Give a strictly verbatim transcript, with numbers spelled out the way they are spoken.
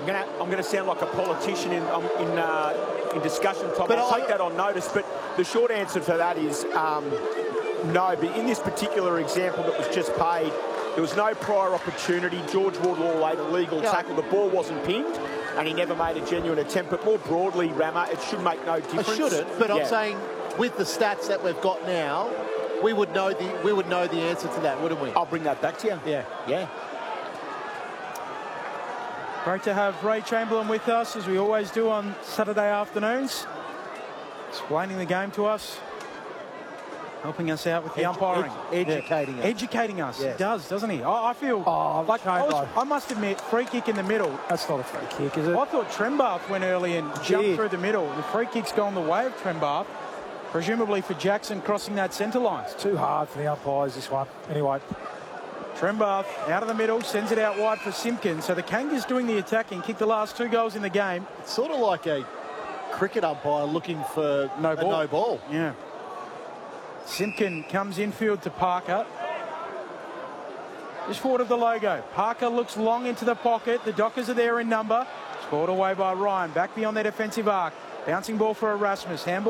I'm going to I'm going to sound like a politician in um, in uh, in discussion, Tom. But I'll I, take that on notice. But the short answer for that is um, no. But in this particular example that was just paid, there was no prior opportunity. George Wardlaw laid a legal yeah. tackle. The ball wasn't pinned, and he never made a genuine attempt. But more broadly, Rama, it should make no difference. It shouldn't. But yeah. I'm saying, with the stats that we've got now, we would know the we would know the answer to that, wouldn't we? I'll bring that back to you. Yeah. Yeah. Great to have Ray Chamberlain with us, as we always do on Saturday afternoons, explaining the game to us, helping us out with the Edu umpiring. Ed educating yeah. us. Educating us. Yes. He does, doesn't he? I, I feel oh, like I, was, no. I must admit, free kick in the middle. That's not a free kick, is it? I thought Trembath went early and jumped Did. through the middle. The free kick's gone the way of Trembath, presumably for Jackson crossing that centre line. It's too hard for the umpires, this one. Anyway. Trembath out of the middle, sends it out wide for Simpkins. So the Kangas doing the attacking, kicked the last two goals in the game. It's sort of like a cricket umpire looking for no ball. no ball. Yeah. Simpkin comes infield to Parker. Just forward of the logo. Parker looks long into the pocket. The Dockers are there in number. Scored away by Ryan. Back beyond their defensive arc. Bouncing ball for Erasmus. Handball.